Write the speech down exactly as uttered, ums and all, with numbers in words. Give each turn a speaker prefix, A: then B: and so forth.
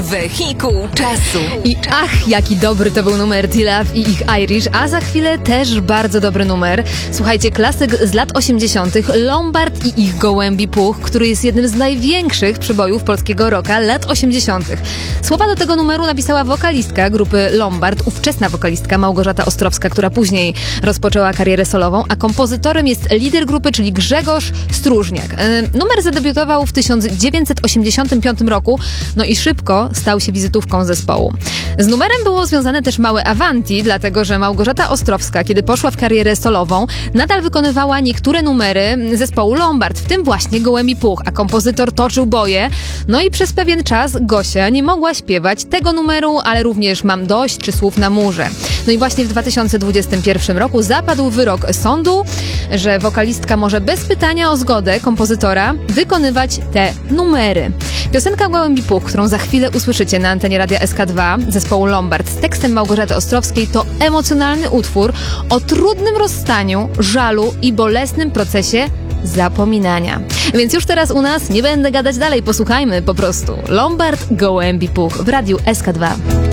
A: Wehikuł czasu.
B: I ach, jaki dobry to był numer T-Love i ich Irish, a za chwilę też bardzo dobry numer. Słuchajcie, klasyk z lat osiemdziesiątych, Lombard i ich Gołębi Puch, który jest jednym z największych przybojów polskiego rocka lat osiemdziesiątych. Słowa do tego numeru napisała wokalistka grupy Lombard, ówczesna wokalistka Małgorzata Ostrowska, która później rozpoczęła karierę solową, a kompozytorem jest lider grupy, czyli Grzegorz Stróżniak. Yy, numer zadebiutował w tysiąc dziewięćset osiemdziesiątym piątym roku, no i szybko stał się wizytówką zespołu. Z numerem było związane też małe Avanti, dlatego że Małgorzata Ostrowska, kiedy poszła w karierę solową, nadal wykonywała niektóre numery zespołu Lombard, w tym właśnie Gołębi Puch, a kompozytor toczył boje. No i przez pewien czas Gosia nie mogła śpiewać tego numeru, ale również Mam dość czy Słów na murze. No i właśnie w dwa tysiące dwudziestym pierwszym roku zapadł wyrok sądu, że wokalistka może bez pytania o zgodę kompozytora wykonywać te numery. Piosenka Gołębi Puch, którą za chwilę usłyszycie na antenie Radia S K dwa zespołu Lombard z tekstem Małgorzaty Ostrowskiej, to emocjonalny utwór o trudnym rozstaniu, żalu i bolesnym procesie zapominania. Więc już teraz u nas nie będę gadać dalej, posłuchajmy po prostu. Lombard, Gołębi Puch w Radiu S K dwa.